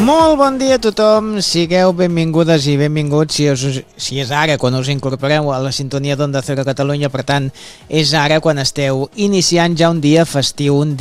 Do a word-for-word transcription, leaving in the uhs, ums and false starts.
Molt bon dia a tothom, sigueu benvingudes i benvinguts si, us, si és ara quan us incorporeu a la sintonia d'Onda Cero Catalunya, per tant és ara quan esteu iniciant ja un dia festiu, un